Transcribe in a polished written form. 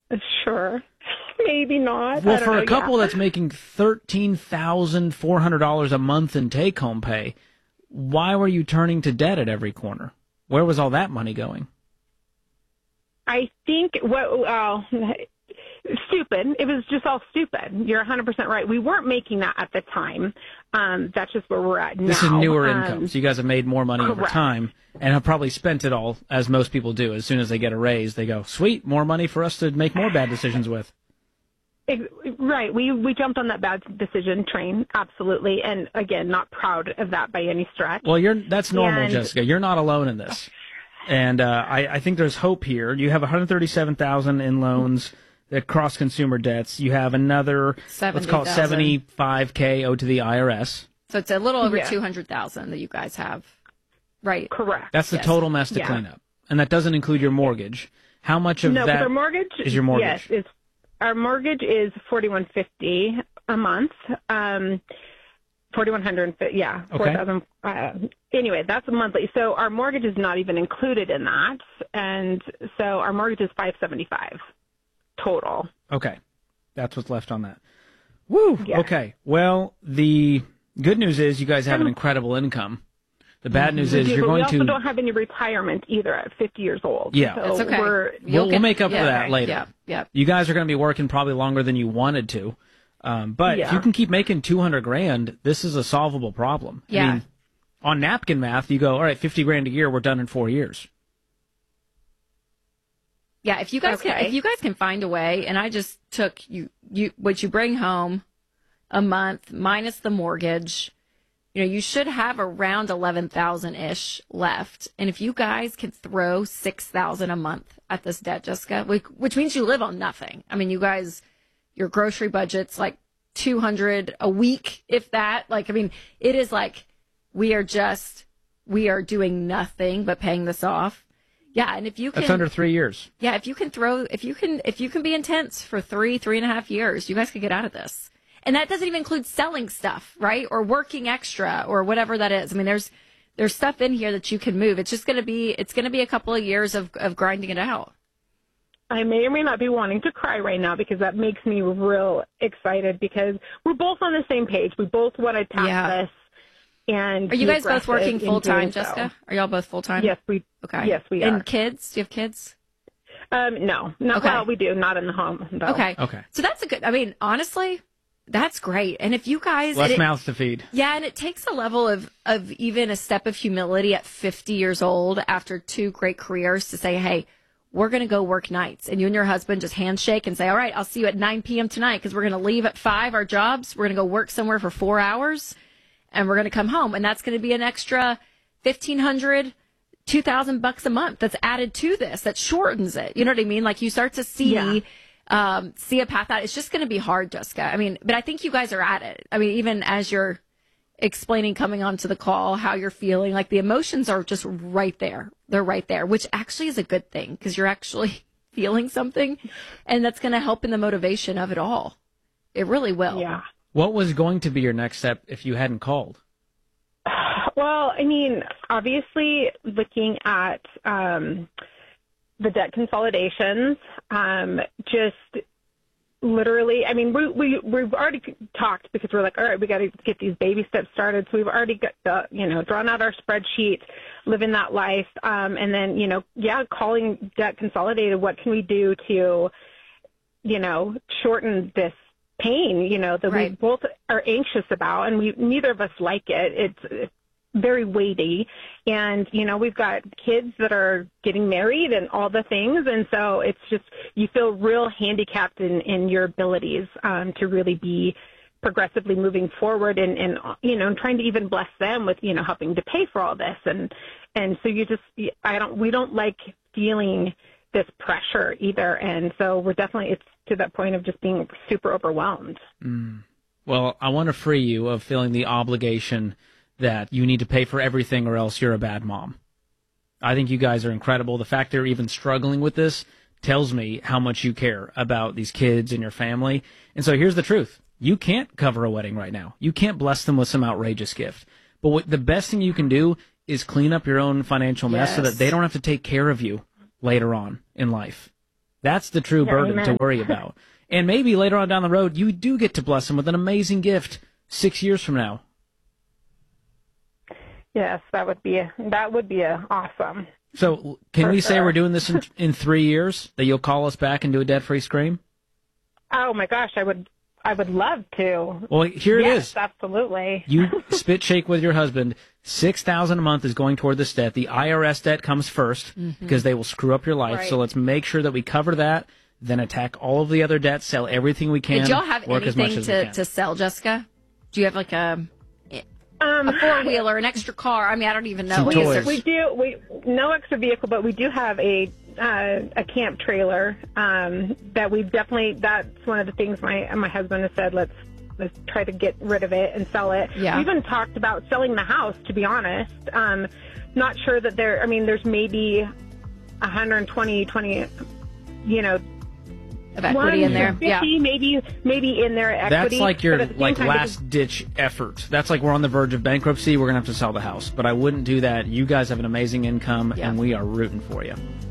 Sure. Maybe not. Well, I don't for know. a couple that's making $13,400 a month in take-home pay, why were you turning to debt at every corner? Where was all that money going? I think stupid. It was just all stupid. You're 100% right. We weren't making that at the time. That's just where we're at now. This is newer income, so you guys have made more money over correct. time and have probably spent it all, as most people do. As soon as they get a raise, they go, sweet, more money for us to make more bad decisions with. Right. We jumped on that bad decision train, absolutely. And, again, not proud of that by any stretch. Well, that's normal, Jessica. You're not alone in this. And I think there's hope here. You have $137,000 in loans across consumer debts. You have another, let's call it $75K owed to the IRS. So it's a little over $200,000 that you guys have, right? Correct. That's the total mess to clean up, and that doesn't include your mortgage. How much of that our mortgage, is your mortgage? Yes, our mortgage is $4,150 a month. 4,150, yeah, okay. 4,000. Anyway, that's monthly. So our mortgage is not even included in that, and so our mortgage is $575 total. Okay, that's what's left on that. Woo. Yeah. Okay. Well, the good news is you guys have an incredible income. The bad news is you're going to. We also don't have any retirement either at 50 years old. Yeah, so that's okay. We'll make up for that later. Yeah. You guys are going to be working probably longer than you wanted to. But if you can keep making $200,000, this is a solvable problem. Yeah. I mean, on napkin math, you go, all right, $50,000 a year, we're done in 4 years. Yeah, if you guys can find a way, and I just took what you bring home a month minus the mortgage, you should have around 11,000-ish left. And if you guys can throw 6,000 a month at this debt, Jessica, which means you live on nothing. I mean, you guys, your grocery budget's like $200 a week, if that. It is like we are doing nothing but paying this off. Yeah, and if you can, that's under 3 years. Yeah, if you can be intense for 3.5 years, you guys could get out of this. And that doesn't even include selling stuff, right? Or working extra or whatever that is. I mean, there's stuff in here that you can move. It's just going to be a couple of years of grinding it out. I may or may not be wanting to cry right now because that makes me real excited because we're both on the same page. We both want to tackle this. And are you guys both working full time, Jessica? Are y'all both full time? Yes, we. Okay. Yes, we are. And kids? Do you have kids? No, not okay. Well, we do, not in the home. Though. Okay. So that's honestly, that's great. And if you guys less mouths to feed. Yeah, and it takes a level of even a step of humility at 50 years old after 2 great careers to say, hey, we're going to go work nights. And you and your husband just handshake and say, all right, I'll see you at 9 p.m. tonight because we're going to leave at 5 our jobs. We're going to go work somewhere for 4 hours. And we're going to come home, and that's going to be an extra $1,500, $2,000 a month that's added to this. That shortens it. You know what I mean? Like you start to see a path out. It's just going to be hard, Jessica. I mean, but I think you guys are at it. I mean, even as you're explaining coming onto the call how you're feeling, like the emotions are just right there. They're right there, which actually is a good thing because you're actually feeling something, and that's going to help in the motivation of it all. It really will. Yeah. What was going to be your next step if you hadn't called? Well, I mean, obviously looking at the debt consolidations, just literally, I mean, we've already talked because we're like, all right, we got to get these baby steps started. So we've already got drawn out our spreadsheet, living that life. And then, calling debt consolidated, what can we do to, shorten this pain, that we both are anxious about, and neither of us like it. It's very weighty, and we've got kids that are getting married and all the things, and so it's just you feel real handicapped in your abilities to really be progressively moving forward, and trying to even bless them with helping to pay for all this, and so we don't like feeling this pressure either, and so it's to that point of just being super overwhelmed. Well, I want to free you of feeling the obligation that you need to pay for everything or else you're a bad mom. I think you guys are incredible. The fact they're even struggling with this tells me how much you care about these kids and your family. And so here's the truth. You can't cover a wedding right now. You can't bless them with some outrageous gift. But the best thing you can do is clean up your own financial mess so that they don't have to take care of you later on in life. That's the true burden to worry about. And maybe later on down the road, you do get to bless them with an amazing gift 6 years from now. Yes, that would be awesome. So can we say we're doing this in 3 years, that you'll call us back and do a debt-free scream? Oh my gosh, I would love to. Well, here it is. Yes, absolutely. You spit shake with your husband. $6,000 a month is going toward this debt. The IRS debt comes first because they will screw up your life. Right. So let's make sure that we cover that, then attack all of the other debts, sell everything we can. Did y'all have work anything as much as we can. to sell, Jessica? Do you have like a four-wheeler, an extra car? I mean, I don't even know. Some toys. We do. No extra vehicle, but we do have a camp trailer that we definitely. That's one of the things my husband has said. Let's try to get rid of it and sell it. Yeah. We even talked about selling the house. To be honest, not sure that there. I mean, there's maybe 120, of equity in there. 50, Yeah. maybe in their equity. That's like your last ditch effort. That's like we're on the verge of bankruptcy. We're gonna have to sell the house, but I wouldn't do that. You guys have an amazing income, and we are rooting for you.